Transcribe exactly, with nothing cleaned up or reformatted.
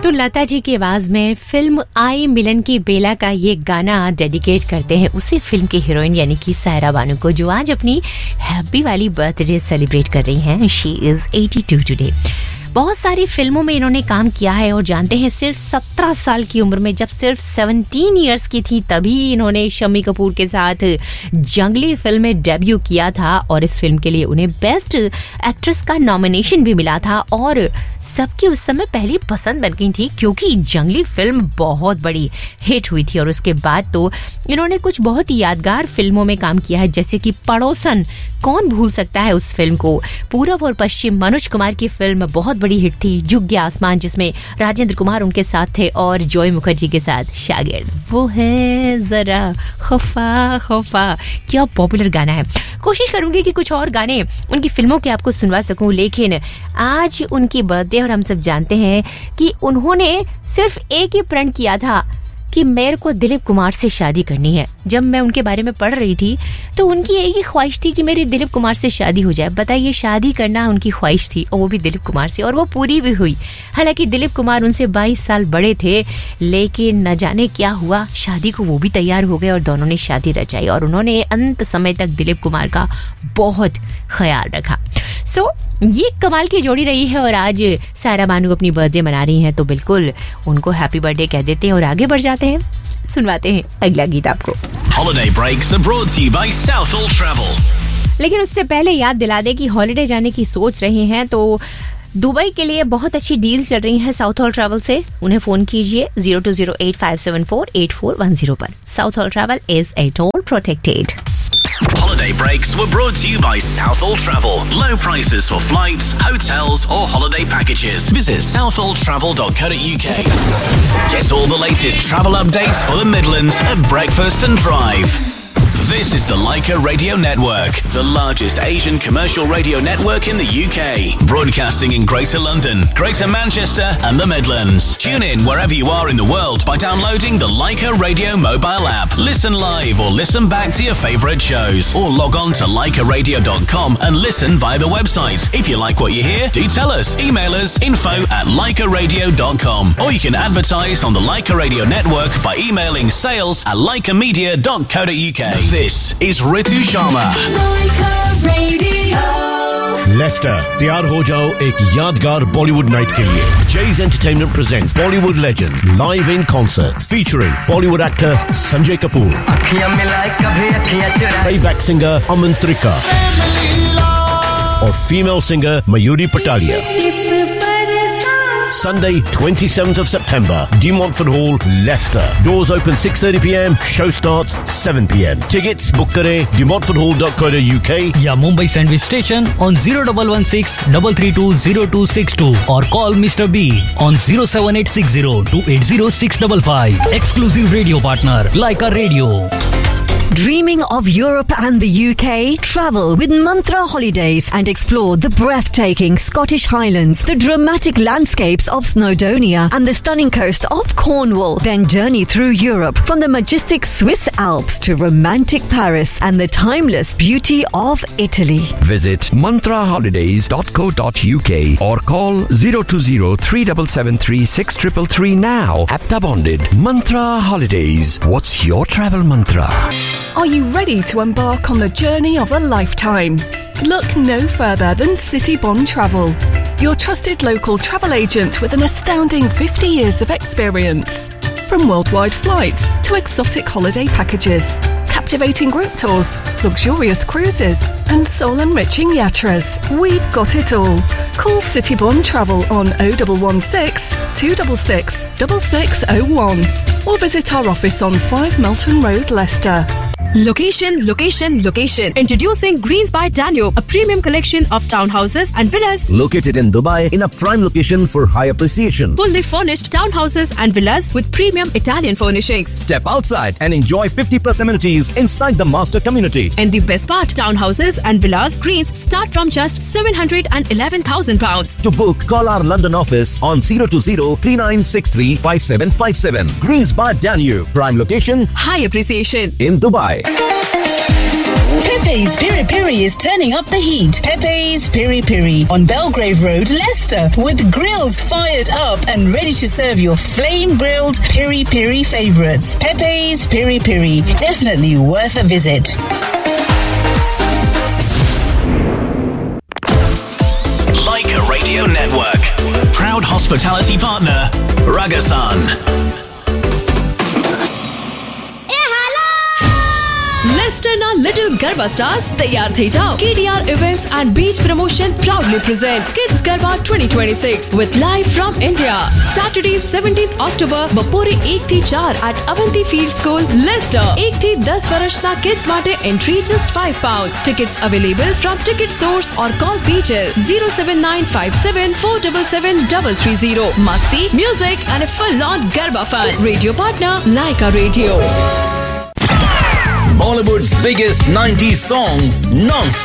तो लता जी की आवाज में फिल्म आई मिलन की बेला का ये गाना डेडिकेट करते हैं उसी फिल्म की हीरोइन यानी कि सायरा बानू को, जो आज अपनी हैप्पी वाली बर्थडे सेलिब्रेट कर रही हैं. She is eighty two today. बहुत सारी फिल्मों में इन्होंने काम किया है और जानते हैं सिर्फ सत्रह साल की उम्र में, जब सिर्फ सत्रह इयर्स की थी, तभी इन्होंने शम्मी कपूर के साथ जंगली फिल्म में डेब्यू किया था और इस फिल्म के लिए उन्हें बेस्ट एक्ट्रेस का नॉमिनेशन भी मिला था और सबकी उस समय पहली पसंद बन गई थी क्योंकि जंगली फिल्म बहुत बड़ी हिट हुई थी. और उसके बाद तो इन्होंने कुछ बहुत ही यादगार फिल्मों में काम किया है, जैसे कि पड़ोसन, कौन भूल सकता है उस फिल्म को. पूरब और पश्चिम, मनोज कुमार की फिल्म बहुत बड़ी हिट थी. झुक गया आसमान, जिसमें राजेंद्र कुमार उनके साथ थे और जॉय मुखर्जी के साथ शागिर्द. वो है जरा खफा खफा, क्या पॉपुलर गाना है. कोशिश करूंगी कि कुछ और गाने उनकी फिल्मों के आपको सुनवा सकूं, लेकिन आज उनकी बर्थडे और हम सब जानते हैं कि उन्होंने सिर्फ एक ही प्रण किया था कि मेरे को दिलीप कुमार से शादी करनी है. जब मैं उनके बारे में पढ़ रही थी तो उनकी एक ही ख्वाहिश थी कि मेरी दिलीप कुमार से शादी हो जाए. बताइए, शादी करना उनकी ख्वाहिश थी और वो भी दिलीप कुमार से, और वो पूरी भी हुई. हालांकि दिलीप कुमार उनसे बाईस साल बड़े थे, लेकिन न जाने क्या हुआ, शादी को वो भी तैयार हो गए और दोनों ने शादी रचाई और उन्होंने अंत समय तक दिलीप कुमार का बहुत ख्याल रखा. सो so, ये कमाल की जोड़ी रही है और आज सायरा बानू अपनी बर्थडे मना रही हैं, तो बिल्कुल उनको हैप्पी बर्थडे कह देते हैं और आगे बढ़ जाते हैं. सुनवाते हैं अगला गीत आपको. Holiday breaks are brought to you by Southall Travel. लेकिन उससे पहले याद दिला दे कि हॉलिडे जाने की सोच रहे हैं तो दुबई के लिए बहुत अच्छी डील चल रही है साउथ हॉल ट्रैवल से. उन्हें फोन कीजिए zero to zero eight five seven four eight four one zero पर. South hall travel is at all protected. Holiday breaks were brought to you by Southall Travel. Low prices for flights, hotels or holiday packages. Visit southall travel dot co dot uk. Get all the latest travel updates for the Midlands at breakfast and drive. This is the Leica Radio Network, the largest Asian commercial radio network in the U K. Broadcasting in Greater London, Greater Manchester and the Midlands. Tune in wherever you are in the world by downloading the Leica Radio mobile app. Listen live or listen back to your favourite shows. Or log on to leica radio dot com and listen via the website. If you like what you hear, do tell us. Email us info at leica radio dot com. Or you can advertise on the Leica Radio Network by emailing sales at leica media dot co dot uk. This is Ritu Sharma. Leicester, तैयार हो जाओ एक यादगार Bollywood night के लिए. Jay's Entertainment presents Bollywood legend live in concert featuring Bollywood actor Sanjay Kapoor, playback singer Aman Trika, और female singer Mayuri Patalia. Sunday, twenty-seventh of September, De Montfort Hall, Leicester. Doors open six thirty p m. Show starts seven p m. Tickets book kare de montfort hall dot co dot uk या Mumbai Sandwich Station on zero one one six three three two zero two six two or call Mister B on zero seven eight six zero two eight zero six five five. Exclusive radio partner Leica Radio. Dreaming of Europe and the U K? Travel with Mantra Holidays and explore the breathtaking Scottish Highlands, the dramatic landscapes of Snowdonia and the stunning coast of Cornwall. Then journey through Europe from the majestic Swiss Alps to romantic Paris and the timeless beauty of Italy. Visit mantra holidays dot co dot uk or call zero two zero three seven seven three six three three now. Apta bonded. Mantra Holidays. What's your travel mantra? Are you ready to embark on the journey of a lifetime? Look no further than City Bond Travel, your trusted local travel agent with an astounding fifty years of experience. From worldwide flights to exotic holiday packages, captivating group tours, luxurious cruises and soul-enriching yatras, we've got it all. Call City Bond Travel on oh one one six, two six six, six six oh one or visit our office on five Melton Road, Leicester. Location, location, location. Introducing Greens by Danube, a premium collection of townhouses and villas located in Dubai in a prime location for high appreciation. Fully furnished townhouses and villas with premium Italian furnishings. Step outside and enjoy fifty plus amenities inside the master community. And the best part, townhouses and villas Greens start from just seven hundred eleven thousand pounds. To book, call our London office on zero two zero three nine six three five seven five seven. Greens by Danube, prime location, high appreciation in Dubai. Pepe's Piri Piri is turning up the heat. Pepe's Piri Piri on Belgrave Road, Leicester, with grills fired up and ready to serve your flame-grilled Piri Piri favourites. Pepe's Piri Piri, definitely worth a visit. Leica Radio Network. Proud hospitality partner, Ragasan. Leicester na Little Garba Stars तैयार थे जाओ. K D R Events and Beach Promotion proudly presents Kids Garba twenty twenty-six with live from India. Saturday seventeenth October બપોરે એક થી ચાર at Avanti Field School, Leicester. એક થી દસ વર્ષના kids માટે entry just five pounds. Tickets available from Ticket Source or call Beaches zero seven nine five seven four seven seven three three zero. Masti, music and a full-on Garba fun. Radio partner Leica Radio. Bollywood's biggest nineties songs non-stop.